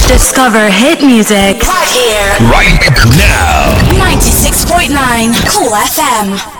Discover hit music right here, right now. 96.9 Cool FM.